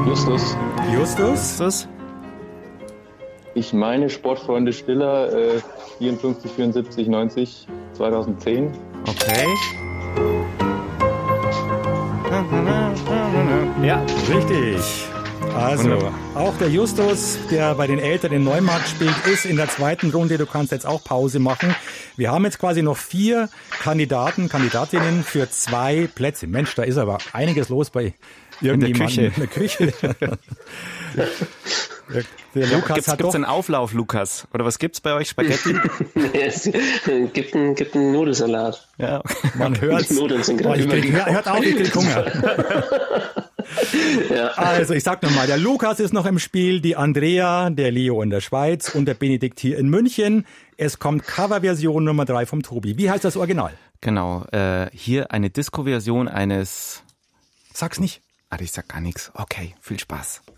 Justus. Justus? Ich meine Sportfreunde Stiller, 54, 74, 90, 2010. Okay. Ja, richtig. Also, auch der Justus, der bei den Eltern in Neumarkt spielt, ist in der zweiten Runde. Du kannst jetzt auch Pause machen. Wir haben jetzt quasi noch 4 Kandidatinnen für 2 Plätze. Mensch, da ist aber einiges los bei irgendjemandem in der Küche. Der Lukas gibt's einen Auflauf, Lukas? Oder was gibt's bei euch? Spaghetti? Es gibt einen Nudelsalat. Ja, man hört's. Die Nudeln sind gerade hört auf, ich krieg Hunger. Ja. Also, ich sag nochmal, der Lukas ist noch im Spiel, die Andrea, der Leo in der Schweiz und der Benedikt hier in München. Es kommt Coverversion Nummer 3 vom Tobi. Wie heißt das Original? Genau, hier eine Disco-Version eines... Sag's nicht. Ich sag gar nichts. Okay, viel Spaß.